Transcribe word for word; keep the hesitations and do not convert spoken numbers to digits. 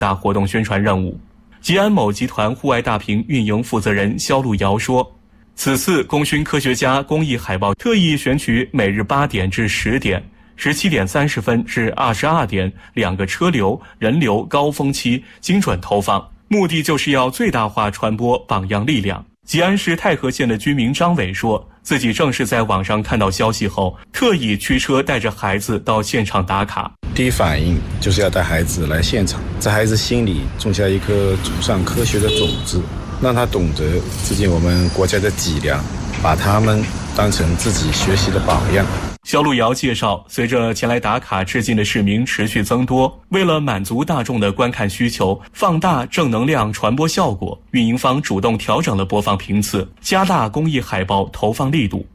大活动宣传任务。吉安某集团户外大屏运营负责人肖路遥说，此次功勋科学家公益海报特意选取每日八点至十点、十七点三十分至二十二点两个车流、人流高峰期精准投放，目的就是要最大化传播榜样力量。吉安市太和县的居民张伟说，自己正是在网上看到消息后，特意驱车带着孩子到现场打卡。 第一反应就是要带孩子来现场，在孩子心里种下一颗崇尚科学的种子，让他懂得致敬我们国家的脊梁，把他们当成自己学习的榜样。 肖路遥介绍，随着前来打卡致敬的市民持续增多，为了满足大众的观看需求，放大正能量传播效果，运营方主动调整了播放频次，加大公益海报投放力度。